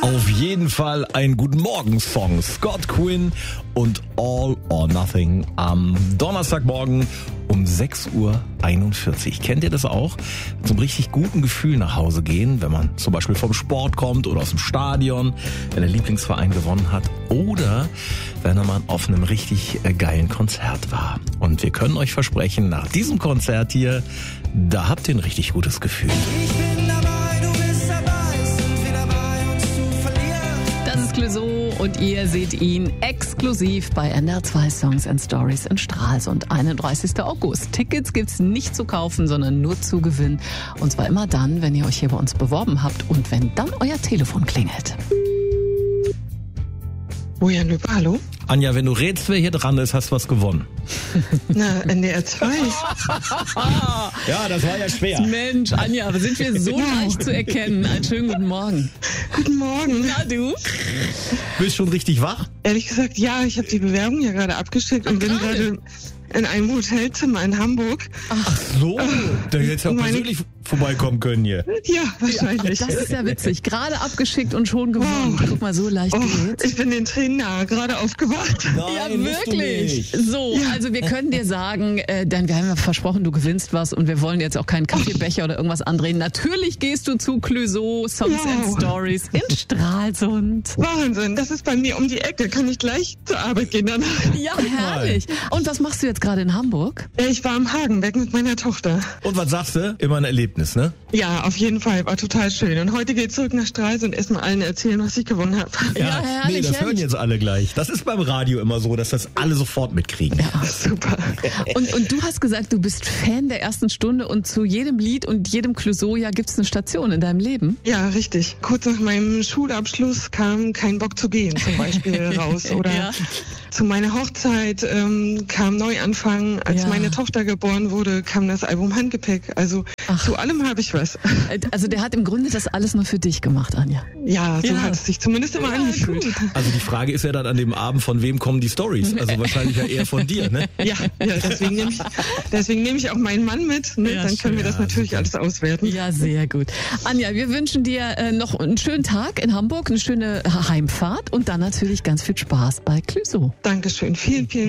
Auf jeden Fall ein Guten Morgen-Song. Scott Quinn und All or Nothing am Donnerstagmorgen um 6:41 Uhr. Kennt ihr das auch? Mit so einem richtig guten Gefühl nach Hause gehen, wenn man zum Beispiel vom Sport kommt oder aus dem Stadion, wenn der Lieblingsverein gewonnen hat oder wenn man auf einem richtig geilen Konzert war. Und wir können euch versprechen, nach diesem Konzert hier, da habt ihr ein richtig gutes Gefühl. Ich bin dabei, du bist dabei, sind wir dabei, uns zu verlieren. Das ist Clouseau und ihr seht ihn exklusiv bei NDR 2 Songs and Stories in Stralsund, 31. August. Tickets gibt's nicht zu kaufen, sondern nur zu gewinnen. Und zwar immer dann, wenn ihr euch hier bei uns beworben habt und wenn dann euer Telefon klingelt. Bojan Löber, hallo? Anja, wenn du rätst, wer hier dran ist, hast du was gewonnen. Na, NDR 2. Ja, das war ja schwer. Mensch, Anja, aber sind wir so leicht zu erkennen? Einen schönen guten Morgen. Guten Morgen. Na du? Bist schon richtig wach? Ehrlich gesagt, ja, ich habe die Bewerbung ja gerade abgeschickt und bin gerade in einem Hotelzimmer in Hamburg. Ach so, da hättest du ja persönlich vorbeikommen können hier. Ja, wahrscheinlich. Das ist ja witzig. Gerade abgeschickt und schon gewonnen. Guck mal, so leicht geht's. Ich bin den Tränen nahe, gerade aufgewacht. Ja, wirklich. So, also wir können dir sagen, denn wir haben ja versprochen, du gewinnst was und wir wollen jetzt auch keinen Kaffeebecher oder irgendwas andrehen. Natürlich gehst du zu Clouseau Songs and Stories in Stralsund. Wahnsinn, das ist bei mir um die Ecke. Kann ich gleich zur Arbeit gehen danach? Ja, herrlich. Und was machst du jetzt gerade in Hamburg? Ich war am Hagenbeck mit meiner Tochter. Und was sagst du? Immer ein Erlebnis, ne? Ja, auf jeden Fall. War total schön. Und heute geht's zurück nach Stralsund und erstmal allen erzählen, was ich gewonnen habe. Ja, herrlich, nee, das hören herrlich. jetzt alle gleich. Das ist beim Radio immer so, dass das alle sofort mitkriegen. Ja. Super. Und du hast gesagt, du bist Fan der ersten Stunde und zu jedem Lied und jedem Clouseau-Jahr gibt's eine Station in deinem Leben? Ja, richtig. Kurz nach meinem Schulabschluss kam Kein Bock zu gehen zum Beispiel raus. Oder Ja. zu meiner Hochzeit kam Neuanfang. Als Ja. meine Tochter geboren wurde, kam das Album Handgepäck. Also zu allem habe ich was. Also der hat im Grunde das alles nur für dich gemacht, Anja. Ja, so Ja. hat es sich zumindest immer angefühlt. Also die Frage ist ja dann an dem Abend, von wem kommen die Stories? Also wahrscheinlich ja eher von dir, ne? Ja, deswegen nehme ich auch meinen Mann mit. Ne? Ja, Dann können wir das natürlich alles auswerten. Ja, sehr gut. Anja, wir wünschen dir noch einen schönen Tag in Hamburg, eine schöne Heimfahrt und dann natürlich ganz viel Spaß bei Clouseau. Dankeschön. Vielen, vielen